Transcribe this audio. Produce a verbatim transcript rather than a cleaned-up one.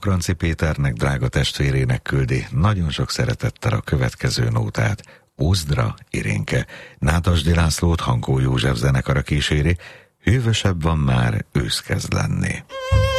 Sopranci Péternek, drága testvérének küldi nagyon sok szeretettel a következő nótát. Uzdra Irénke. Nádasdy Lászlót Hankó József zenekara kíséri, hűvösebb van már, ősz kezd lenni.